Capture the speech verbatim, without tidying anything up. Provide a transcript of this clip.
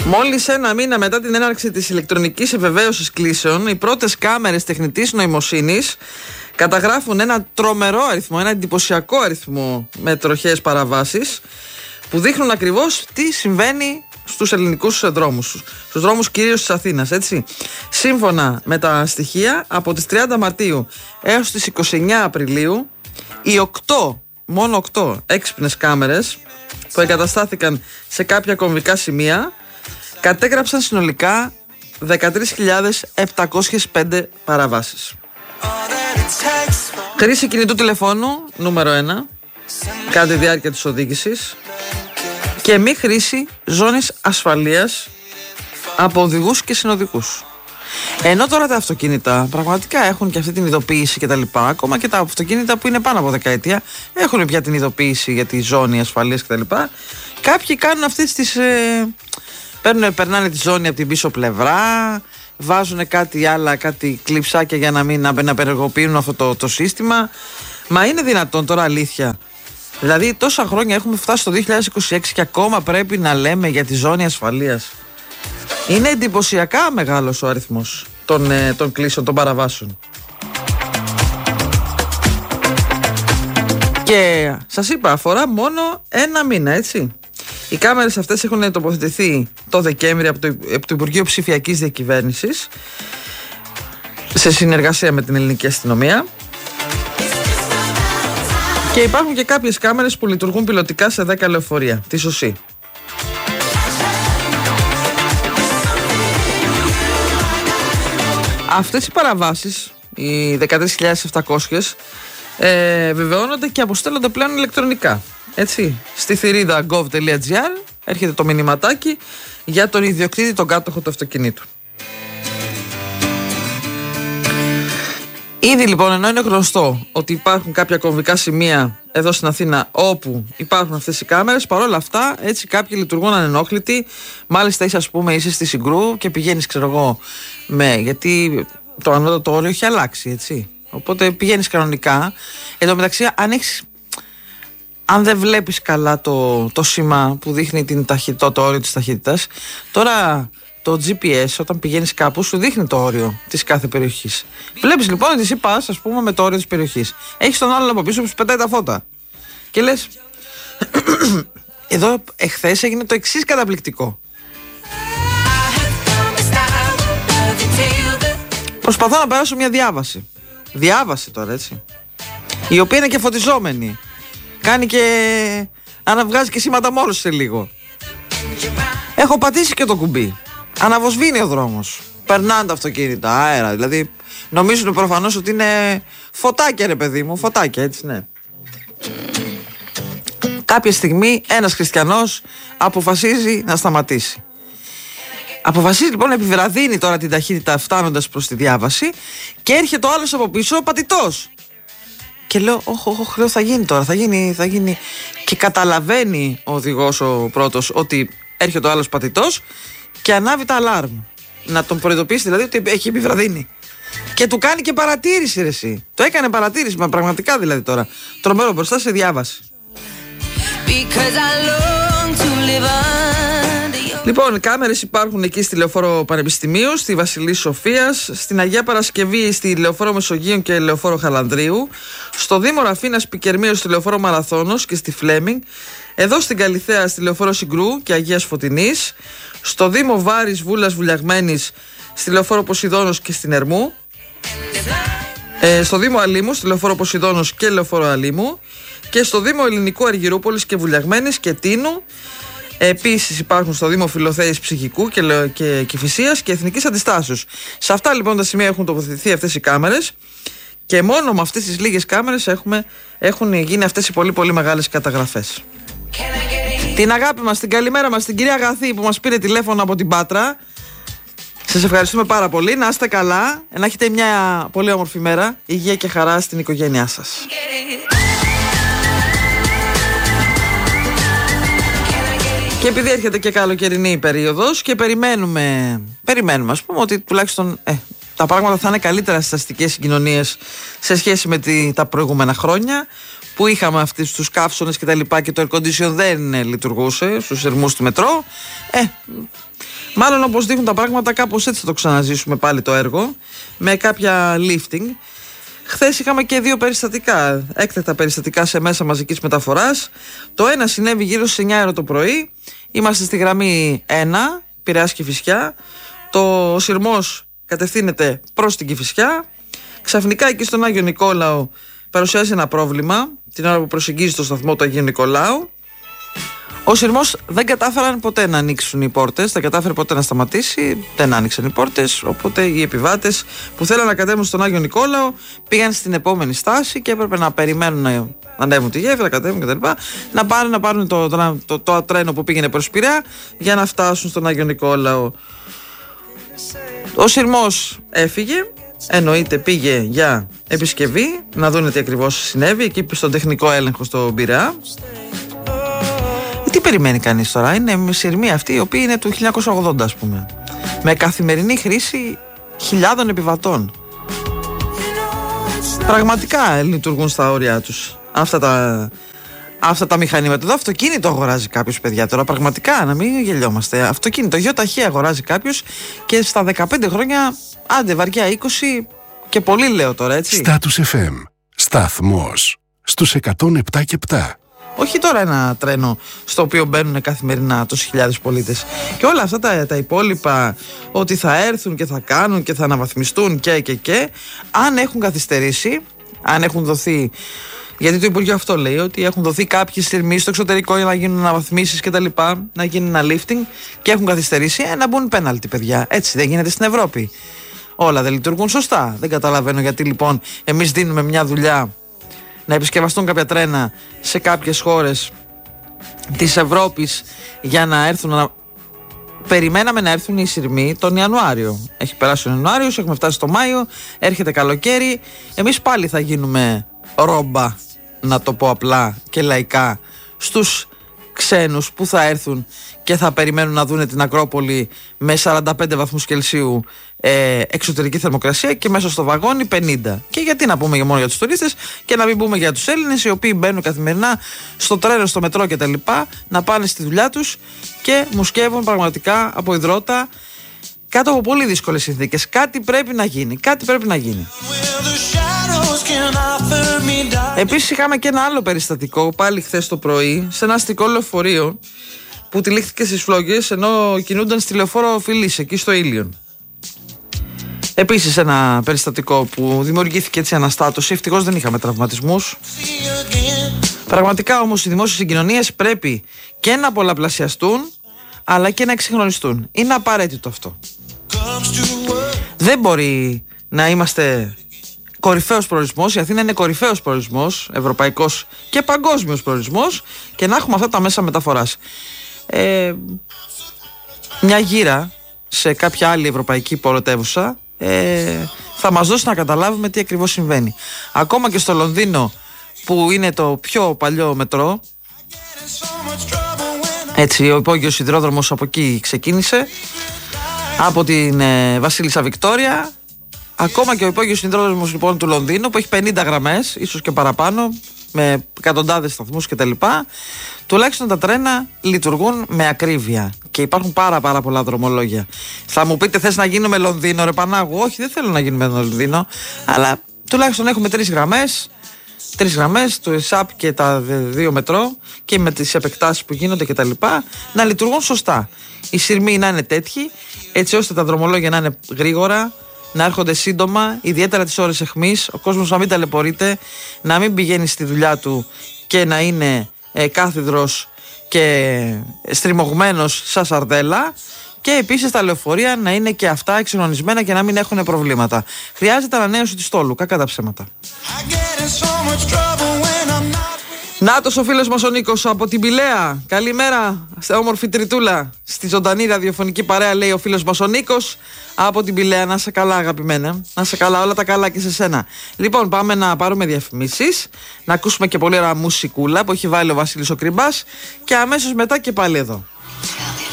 Μόλις ένα μήνα μετά την έναρξη της ηλεκτρονικής επιβεβαίωσης κλήσεων, οι πρώτες κάμερες τεχνητής νοημοσύνης καταγράφουν ένα τρομερό αριθμό, ένα εντυπωσιακό αριθμό με τροχαίες παραβάσεις που δείχνουν ακριβώς τι συμβαίνει στους ελληνικούς δρόμους, στους δρόμους κυρίως της Αθήνας, έτσι. Σύμφωνα με τα στοιχεία, από τις τριάντα Μαρτίου έως τις είκοσι εννέα Απριλίου, οι οκτώ, μόνο οκτώ έξυπνες κάμερες που εγκαταστάθηκαν σε κάποια κομβικά σημεία κατέγραψαν συνολικά δεκατρείς χιλιάδες επτακόσιες πέντε παραβάσεις. Χρήση κινητού τηλεφώνου, νούμερο ένα, κατά τη διάρκεια της οδήγησης, και μη χρήση ζώνης ασφαλείας από οδηγούς και συνοδικούς. Ενώ τώρα τα αυτοκίνητα πραγματικά έχουν και αυτή την ειδοποίηση και τα λοιπά, ακόμα και τα αυτοκίνητα που είναι πάνω από δεκαετία έχουν πια την ειδοποίηση για τη ζώνη ασφαλείας και τα λοιπά. Κάποιοι κάνουν αυτές τις... Ε, παίρνουν, περνάνε τη ζώνη από την πίσω πλευρά, βάζουν κάτι άλλα, κάτι κλειψάκια για να μην να απενεργοποιούν αυτό το, το σύστημα. Μα είναι δυνατόν τώρα, αλήθεια? Δηλαδή τόσα χρόνια έχουμε φτάσει στο δύο χιλιάδες είκοσι έξι και ακόμα πρέπει να λέμε για τη ζώνη ασφαλείας. Είναι εντυπωσιακά μεγάλος ο αριθμός των, ε, των κλήσεων, των παραβάσεων. Και σας είπα, αφορά μόνο ένα μήνα, έτσι. Οι κάμερες αυτές έχουν τοποθετηθεί το Δεκέμβρη από το, από το Υπουργείο Ψηφιακής Διακυβέρνησης σε συνεργασία με την ελληνική αστυνομία. Και υπάρχουν και κάποιες κάμερες που λειτουργούν πιλωτικά σε δέκα λεωφορεία της ΟΣΥ. Αυτές οι παραβάσεις, οι δεκατρείς χιλιάδες επτακόσιες, ε, βεβαιώνονται και αποστέλλονται πλέον ηλεκτρονικά. Έτσι, στη θηρίδα gov.gr έρχεται το μηνυματάκι για τον ιδιοκτήτη, τον κάτοχο του αυτοκινήτου. Ήδη λοιπόν, ενώ είναι γνωστό ότι υπάρχουν κάποια κομβικά σημεία εδώ στην Αθήνα όπου υπάρχουν αυτές οι κάμερες, παρόλα αυτά έτσι κάποιοι λειτουργούν ανενόχλητοι. Μάλιστα είσαι, ας πούμε, είσαι στη Συγκρού και πηγαίνεις, ξέρω εγώ, με, γιατί το ανώτατο όριο έχει αλλάξει, έτσι. Οπότε πηγαίνεις κανονικά. Εν τω μεταξύ, αν έχεις, αν δεν βλέπεις καλά το, το σήμα που δείχνει την ταχύτητα, το όριο της ταχύτητας, τώρα το τζι πι ες όταν πηγαίνεις κάπου σου δείχνει το όριο της κάθε περιοχής. Βλέπεις λοιπόν ότι εσύ πας, ας πούμε, με το όριο της περιοχής. Έχεις τον άλλον από πίσω που σου πετάει τα φώτα. Και λες, εδώ εχθές έγινε το εξής καταπληκτικό. Προσπαθώ να περάσω μια διάβαση. Διάβαση τώρα, έτσι. Η οποία είναι και φωτιζόμενη. Κάνει και αναβγάζει και σήματα μόλις σε λίγο. Έχω πατήσει και το κουμπί. Αναβοσβήνει ο δρόμος. Περνάνε τα αυτοκίνητα, αέρα. Δηλαδή νομίζουν προφανώς ότι είναι φωτάκια, ρε παιδί μου. Φωτάκια, έτσι, ναι. Κάποια στιγμή ένας χριστιανός αποφασίζει να σταματήσει. Αποφασίζει λοιπόν να επιβραδύνει τώρα την ταχύτητα φτάνοντας προς τη διάβαση και έρχεται ο άλλος από πίσω πατητός. Και λέω, όχι, όχι, θα γίνει τώρα, θα γίνει, θα γίνει. Και καταλαβαίνει ο οδηγός ο πρώτος ότι έρχεται ο άλλος πατητός και ανάβει τα αλάρμ. Να τον προειδοποιήσει δηλαδή ότι έχει επιβραδύνει. Και του κάνει και παρατήρηση, ρε εσύ. Το έκανε παρατήρηση, μα πραγματικά δηλαδή τώρα. Τρομερό, μπροστά σε διάβαση. Λοιπόν, κάμερες υπάρχουν εκεί στη Λεωφόρο Πανεπιστημίου, στη Βασιλής Σοφίας, στην Αγία Παρασκευή, στη Λεωφόρο Μεσογείων και Λεωφόρο Χαλανδρίου, στο Δήμο Ραφίνας Πικερμίου, στη Λεωφόρο Μαραθώνος και στη Φλέμινγκ, εδώ στην Καλιθέα, στη Λεωφόρο Συγκρού και Αγίας Φωτεινής, στο Δήμο Βάρης Βούλας Βουλιαγμένης, στη Λεωφόρο Ποσειδώνος και στην Ερμού, ε, στο Δήμο Αλήμου, στη Λεωφόρο Ποσειδώνος και Λεωφόρο Αλήμου, και στο Δήμο Ελληνικού Αργυρούπολης και Βουλιαγμένης και Τίνου. Επίσης υπάρχουν στο Δήμο Φιλοθέης Ψυχικού και, και Κηφισίας και Εθνικής Αντιστάσεως. Σε αυτά λοιπόν τα σημεία έχουν τοποθετηθεί αυτές οι κάμερες και μόνο με αυτές τις λίγες κάμερες έχουμε, έχουν γίνει αυτές οι πολύ πολύ μεγάλες καταγραφές. Την αγάπη μας, την καλημέρα μας, την κυρία Αγαθή που μας πήρε τηλέφωνο από την Πάτρα. Σας ευχαριστούμε πάρα πολύ, να είστε καλά, να έχετε μια πολύ όμορφη μέρα, υγεία και χαρά στην οικογένειά σας. Και επειδή έρχεται και καλοκαιρινή περίοδος και περιμένουμε, περιμένουμε ας πούμε ότι τουλάχιστον ε, τα πράγματα θα είναι καλύτερα στις αστικές συγκοινωνίες σε σχέση με τη, τα προηγούμενα χρόνια που είχαμε αυτούς τους καύσονες και τα λοιπά και το air condition δεν ε, λειτουργούσε στους ερμούς του μετρό. Ε, Μάλλον όπως δείχνουν τα πράγματα, κάπως έτσι θα το ξαναζήσουμε πάλι το έργο, με κάποια lifting. Χθες είχαμε και δύο περιστατικά, έκτακτα περιστατικά σε μέσα μαζικής μεταφοράς. Το ένα συνέβη γύρω στις εννιά ώρα το πρωί. Είμαστε στη γραμμή ένα, Πειραιάς Κηφισιά. Το σειρμός κατευθύνεται προς την Κηφισιά. Ξαφνικά εκεί στον Άγιο Νικόλαο παρουσιάζει ένα πρόβλημα την ώρα που προσεγγίζει το σταθμό του Αγίου Νικολάου. Ο σειρμός δεν κατάφεραν ποτέ να ανοίξουν οι πόρτες, δεν κατάφερε ποτέ να σταματήσει, δεν άνοιξαν οι πόρτες. Οπότε οι επιβάτες που θέλαν να κατέβουν στον Άγιο Νικόλαο πήγαν στην επόμενη στάση και έπρεπε να περιμένουν να ανέβουν τη γέφυρα, να κατέβουν κτλ. Να πάρουν, να πάρουν το, το, το, το τρένο που πήγαινε προς Πειραιά για να φτάσουν στον Άγιο Νικόλαο. Ο σειρμός έφυγε. Εννοείται πήγε για επισκευή, να δουν τι ακριβώς συνέβη εκεί στον τεχνικό έλεγχο στον Πειραιά. Τι περιμένει κανείς τώρα? Είναι σειρμοί αυτοί οι οποίοι είναι του χίλια εννιακόσια ογδόντα, ας πούμε, με καθημερινή χρήση χιλιάδων επιβατών. Πραγματικά λειτουργούν στα όρια τους αυτά τα, αυτά τα μηχανήματα. Εδώ αυτοκίνητο αγοράζει κάποιος, παιδιά, τώρα πραγματικά, να μην γελιόμαστε. Αυτοκίνητο γιοταχή αγοράζει κάποιος και στα δεκαπέντε χρόνια, άντε βαριά είκοσι και πολύ λέω τώρα, έτσι. Status εφ εμ, σταθμός στους εκατόν επτά και επτά. Όχι τώρα ένα τρένο στο οποίο μπαίνουν καθημερινά τόσοι χιλιάδες πολίτες. Και όλα αυτά τα, τα υπόλοιπα, ότι θα έρθουν και θα κάνουν και θα αναβαθμιστούν και και και, αν έχουν καθυστερήσει, αν έχουν δοθεί, γιατί το Υπουργείο αυτό λέει, ότι έχουν δοθεί κάποιοι σειρμοί στο εξωτερικό για να γίνουν αναβαθμίσεις και τα λοιπά, να γίνει ένα lifting και έχουν καθυστερήσει, ε, να μπουν πέναλτι, παιδιά. Έτσι δεν γίνεται στην Ευρώπη. Όλα δεν λειτουργούν σωστά. Δεν καταλαβαίνω γιατί λοιπόν εμείς δίνουμε μια δουλειά να επισκευαστούν κάποια τρένα σε κάποιες χώρες της Ευρώπης για να έρθουν να... Περιμέναμε να έρθουν οι σειρμοί τον Ιανουάριο. Έχει περάσει ο Ιανουάριος, έχουμε φτάσει στο Μάιο, έρχεται καλοκαίρι. Εμείς πάλι θα γίνουμε ρόμπα, να το πω απλά και λαϊκά, στους ξένους που θα έρθουν και θα περιμένουν να δούνε την Ακρόπολη με σαράντα πέντε βαθμούς Κελσίου ε, εξωτερική θερμοκρασία και μέσα στο βαγόνι πενήντα. Και γιατί να πούμε μόνο για τους τουρίστες και να μην πούμε για τους Έλληνες, οι οποίοι μπαίνουν καθημερινά στο τρένο, στο μετρό κτλ. Να πάνε στη δουλειά τους και μουσκεύουν πραγματικά από υδρότα κάτω από πολύ δύσκολες συνθήκες. Κάτι πρέπει να γίνει. Κάτι πρέπει να γίνει. Επίσης είχαμε και ένα άλλο περιστατικό πάλι χθες το πρωί σε ένα αστικό λεωφορείο που τυλίχθηκε στις φλόγες ενώ κινούνταν στη λεωφόρο Φιλής εκεί στο Ήλιον. Επίσης ένα περιστατικό που δημιουργήθηκε έτσι αναστάτωση. Ευτυχώς δεν είχαμε τραυματισμούς. Πραγματικά όμως οι δημόσιες συγκοινωνίες πρέπει και να πολλαπλασιαστούν αλλά και να εξυγχρονιστούν. Είναι απαραίτητο αυτό. Δεν μπορεί να είμαστε κορυφαίος προορισμός, η Αθήνα είναι κορυφαίος προορισμός, ευρωπαϊκός και παγκόσμιος προορισμός, και να έχουμε αυτά τα μέσα μεταφοράς. Ε, μια γύρα σε κάποια άλλη ευρωπαϊκή πρωτεύουσα ε, θα μας δώσει να καταλάβουμε τι ακριβώς συμβαίνει. Ακόμα και στο Λονδίνο, που είναι το πιο παλιό μετρό, έτσι, ο υπόγειος σιδηρόδρομος από εκεί ξεκίνησε, από την ε, Βασίλισσα Βικτόρια. Ακόμα και ο υπόγειος σιδηρόδρομος λοιπόν του Λονδίνου, που έχει πενήντα γραμμές, ίσως και παραπάνω, με εκατοντάδες σταθμούς κτλ. Τουλάχιστον τα τρένα λειτουργούν με ακρίβεια και υπάρχουν πάρα πάρα πολλά δρομολόγια. Θα μου πείτε, θες να γίνουμε Λονδίνο, ρε Πανάγου? Όχι, δεν θέλω να γίνουμε Λονδίνο, αλλά τουλάχιστον έχουμε τρεις γραμμές. Τρεις γραμμές, το ΕΣΑΠ και τα δύο μετρό, και με τις επεκτάσεις που γίνονται και τα λοιπά, να λειτουργούν σωστά. Οι σειρμοί να είναι τέτοιοι, έτσι ώστε τα δρομολόγια να είναι γρήγορα, να έρχονται σύντομα, ιδιαίτερα τις ώρες αιχμής, ο κόσμος να μην ταλαιπωρείται, να μην πηγαίνει στη δουλειά του και να είναι ε, κάθιδρος και στριμωγμένος σαν σαρδέλα. Και επίσης τα λεωφορεία να είναι και αυτά εξυγχρονισμένα και να μην έχουν προβλήματα. Χρειάζεται ανανέωση του στόλου, κακά τα ψέματα. Νάτος ο φίλος μας ο Νίκος από την Πηλαία. Καλημέρα, όμορφη Τριτούλα. Στη ζωντανή ραδιοφωνική παρέα, λέει ο φίλος μας ο Νίκος από την Πηλαία. Να σε καλά, αγαπημένα. Να σε καλά, όλα τα καλά και σε σένα. Λοιπόν, πάμε να πάρουμε διαφημίσεις, να ακούσουμε και πολύ ωραία μουσικούλα που έχει βάλει ο Βασίλης ο Κριμπάς, και αμέσως μετά και πάλι εδώ.